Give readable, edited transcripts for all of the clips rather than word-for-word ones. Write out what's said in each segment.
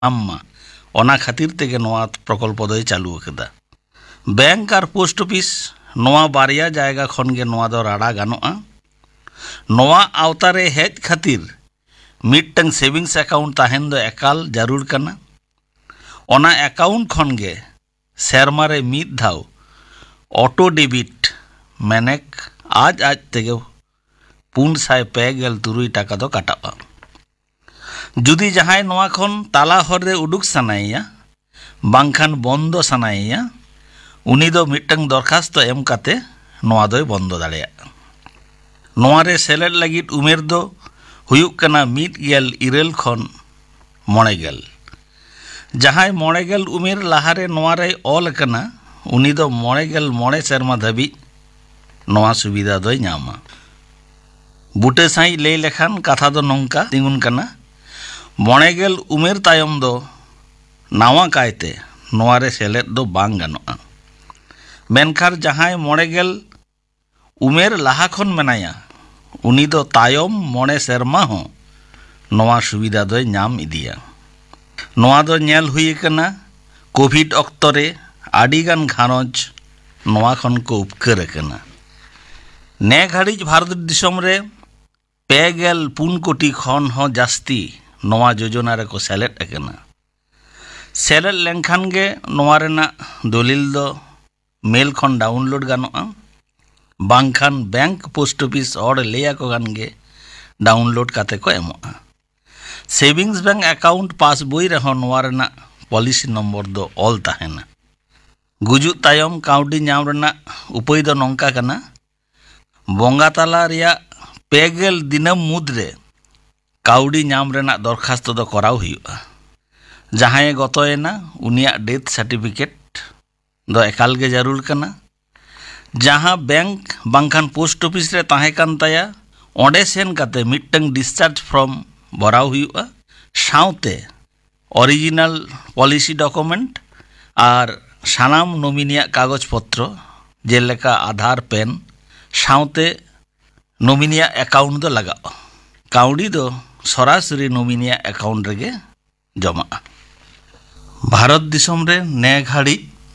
ᱧᱟᱢ ᱚᱱᱟ ᱠᱷᱟᱹᱛᱤᱨ ᱛᱮᱜᱮ ᱱᱚᱣᱟ ᱯᱨᱚᱠᱚᱞᱯᱚ ᱫᱚᱭ ᱪᱟᱹᱞᱩ ᱟᱠᱟᱫᱟ। ᱵᱮᱝᱠ ᱟᱨ ᱯᱳᱥᱴ ᱚᱯᱷᱤᱥ ᱱᱚᱣᱟ ᱵᱟᱨᱭᱟ ᱡᱟᱭᱜᱟ ᱠᱷᱚᱱ ᱜᱮ ᱱᱚᱣᱟ ᱫᱚ ᱨᱟᱲᱟ ᱜᱟᱱᱚᱜᱼᱟ। ᱱᱚᱣᱟ ᱟᱣᱛᱟᱨᱮ ᱦᱮᱡ ᱠᱷᱟᱹᱛᱤᱨ ᱢᱤᱫᱴᱟᱝ ᱥᱮভিংস অ্যাকাউন্ট ᱛᱟᱦᱮᱱ ᱫᱚ ᱮᱠᱟᱞ ᱡᱟᱹᱨᱩᱲ ᱠᱟᱱᱟ। ᱚᱱᱟ অ্যাকাউন্ট ᱠᱷᱚᱱ ᱜᱮ ᱥᱮᱨᱢᱟ ᱨᱮ ᱢᱤᱫ ᱫᱷᱟᱣ অটো ডেবিট ᱢᱮᱱᱮᱠ ᱟᱡ ᱛᱮᱜᱮ 463 টাকা ᱫᱚ ᱠᱟᱴᱟᱜᱼᱟ। ᱡᱩᱫᱤ ᱡᱟᱦᱟᱸᱭ ᱱᱚᱣᱟ ᱠᱷᱚᱱ ᱛᱟᱞᱟ ᱦᱚᱨ ᱨᱮ ᱩᱰᱩᱠ ᱥᱟᱱᱟᱭᱮᱭᱟ ᱵᱟᱝᱠᱷᱟᱱ ᱵᱚᱱᱫᱚ ᱥᱟᱱᱟᱭᱮᱭᱟ ᱩᱱᱤ ᱫᱚ ᱢᱤᱫᱴᱟᱝ ᱫᱚᱨখাস্ত ᱮᱢ ᱠᱟᱛᱮ ᱱᱚᱣᱟ ᱫᱚᱭ ᱵᱚᱱᱫᱚ ᱫᱟᱲᱮᱭᱟᱜᱼᱟ। ᱱᱚᱣᱟ ᱨᱮ ᱥᱮᱞᱮᱫ ᱞᱟᱹᱜᱤᱫ ᱩᱢᱮᱨ ᱫᱚ ᱦᱩᱭᱩᱜ ᱠᱟᱱᱟ 109 ᱠᱷᱚᱱ 90। ᱡᱟᱦᱟᱸᱭ 90 ᱩᱢᱮᱨ ᱞᱟᱦᱟᱨᱮ ᱱᱚᱣᱟ ᱨᱮ ᱚᱞ ᱟᱠᱟᱱᱟ ᱩᱱᱤ ᱫᱚ 99 ᱥᱮᱨᱢᱟ ᱫᱷᱟᱹᱵᱤᱡ ᱱᱚᱣᱟ ᱥᱩᱵᱤᱫᱷᱟ ᱫᱚᱭ ᱧᱟᱢᱟ। ᱵᱩᱴᱟᱹ ᱥᱟᱺᱦᱤᱡ ᱞᱟᱹᱭ ᱞᱮᱠᱷᱟᱱ ᱠᱟᱛᱷᱟ ᱫᱚ ᱱᱚᱝᱠᱟ ᱛᱤᱸᱜᱩᱱ ᱠᱟᱱᱟ 90 ᱩᱢᱮᱨ ᱛᱟᱭᱚᱢ ᱫᱚ ᱱᱟᱣᱟ ᱠᱟᱭᱛᱮ ᱱᱚᱣᱟ ᱨᱮ ᱥᱮᱞᱮᱫ ᱫᱚ ᱵᱟᱝ ᱜᱟᱱᱚᱜᱼᱟ। ᱢᱮᱱᱠᱷᱟᱱ ᱡᱟᱦᱟᱸᱭ 90 उमेर लाहा खन मेनाया उनी दो तायम 9 सेरमा हो नवा सुविधा दो नाम इदिया। नवा दो नेल हुई कना कोविड अक्तरे आडिगान घानज नवा खन को उपकर कना। ने घाड़ी भारत दिसम रे 4 कोटी खन हो जास्ती नवा योजना रे को सेलेट कना। सेलेट लेनखान गे नवा रेना दलिल दो मेल खन डाउनलोड गानोआ बांखान बैंक पोस्ट ऑफिस और लेया को गान गे डाउनलोड काते को एमोआ। सेविंग्स बैंक अकाउंट पासबुक रहो नवा रेना पॉलिसी नंबर दो ऑल ताहेना। गुजु तायम काउडी नाम रेना उपाय दो नोंका कना बोंगा ताला रिया 50 दिनम मुद्रे काउडी नाम रेना दरखास्त दो कराव हुआ। जहां गतोयना उनिया डेथ सर्टिफिकेट दो एकाल गे जरूर कना। जहां बैंक बांखान पोस्ट ऑफिस रे ताहे कान ताया ओंडे सेन काते मिटंग डिस्चार्ज फॉर्म भराव हुआ साउते ओरिजिनल पॉलिसी डॉक्यूमेंट और सानाम नॉमिनिया कागज पत्र जेलेका आधार पेन साउते नॉमिनिया अकाउंट दो लगा। काउडी दो सरासरी नॉमिनिया अकाउंट रेगे जमा। भारत दिसम रे ने घाड़ी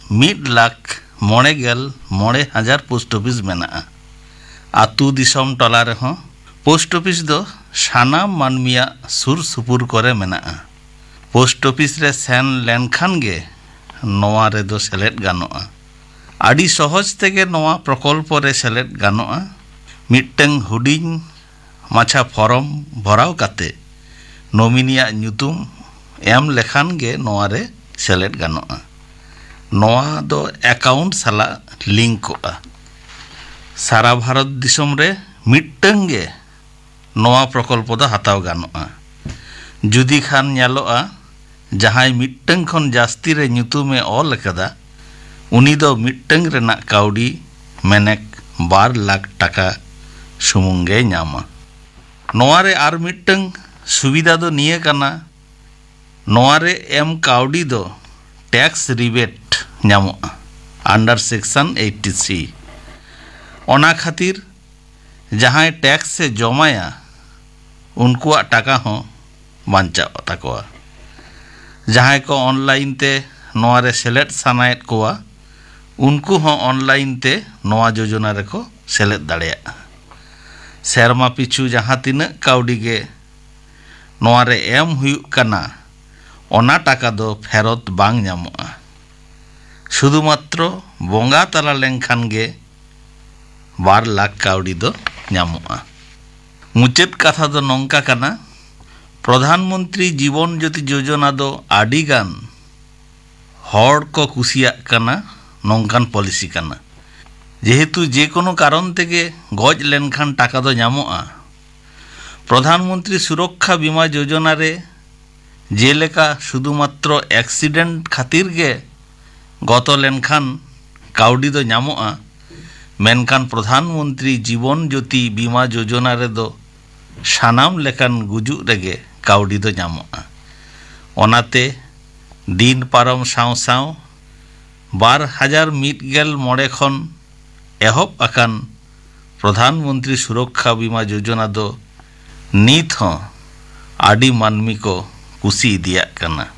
1,09,09,000 पोस्ट ऑफिस मेना। आतु दिसम टला रे हो पोस्ट ऑफिस दो सानाम मानमिया सुर सुपुर करे मेना। पोस्ट ऑफिस रे सेन लेनखान गे नवा रे दो सेलेट गानोआ। आडी सहज तेगे नवा प्रकल्प रे सेलेट गानोआ। मिटंग हुडिंग माछा फॉर्म भराव काते नॉमिनिया ᱧᱩᱛᱩᱢ एम लेखान गे नवा रे सेलेट गानोआ। नवा दो अकाउंट साला लिंक होआ। सारा भारत दिसम रे मिटंग गे नवा प्रकल्प दो हाताव गानोआ। जुदी खान ᱧᱮᱞᱚᱜᱼᱟ जहां मिटंग खन जास्ती रे ᱧᱩᱛᱩᱢে ऑल कदा उनी दो मिटंग रेना काउडी मेनेक 2 लाख टाका सुमुंगे ᱧᱟᱢᱟ। नवा रे आर मिटंग सुविधा दो निये कना नवा रे एम काउडी दो टैक्स रिबेट ᱧᱟᱢᱚᱜᱼᱟ अंडर सेक्शन 83। ओना खातिर जहां टैक्स से जमाया उनकुआ टाका हो बांचा ताकोआ। जहां को ऑनलाइन ते नवा रे सेलेट सानायत कोआ उनको हो ऑनलाइन ते नवा योजना रे को सेलेट दाड़ेया। सेरमा पिछु जहां तिना काउडी गे नवा रे एम हुयु कना ओना टाका दो फेरत बांग ᱧᱟᱢᱚᱜᱼᱟ। शुधुमात्र बोंगा तला लेनखान गे 2 लाख काउडी दो ᱧᱟᱢᱚᱜᱼᱟ। मुचेद कथा दो नोंका कना प्रधानमंत्री जीवन ज्योति योजना दो आडिगान हर को कुसिया कना नोंकान पॉलिसी कना। जेहेतु जे कोनो कारण तेगे गज लेनखान टाका दो ᱧᱟᱢᱚᱜᱼᱟ। प्रधानमंत्री सुरक्षा बीमा योजना रे जेलेका शुधुमात्र एक्सीडेंट खातिर गे गत लेनखान काउडी दो ᱧᱟᱢᱚᱜᱼᱟ। मेनखान प्रधानमंत्री जीवन ज्योति बीमा योजना रे दो सानाम लेकान गुजु रेगे काउडी दो ᱧᱟᱢᱚᱜᱼᱟ। ओनाते दिन पारम साव साव 2019 खन एहब आकान प्रधानमंत्री सुरक्षा बीमा योजना दो नीत हो आडी मानमी को कुसी दिया कना।